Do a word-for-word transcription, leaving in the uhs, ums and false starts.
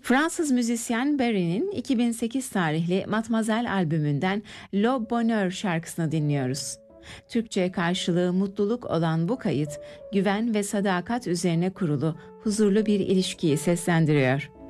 Fransız müzisyen Barry'nin iki bin sekiz tarihli Matmazel albümünden Le Bonheur şarkısını dinliyoruz. Türkçe karşılığı mutluluk olan bu kayıt, güven ve sadakat üzerine kurulu huzurlu bir ilişkiyi seslendiriyor.